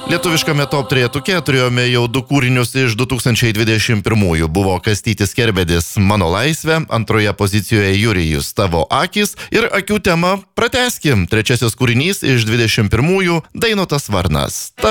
Lietuviškame top 3-tuke turėjome jau 2 kūrinius iš 2021-ųjų. Buvo Kastytis Kerbedis Mano laisvė, antroje pozicijoje Jurijus Tavo akys ir akių tema Pratęskim. Trečiasis kūrinys iš 21-ųjų Dainotas Varnas.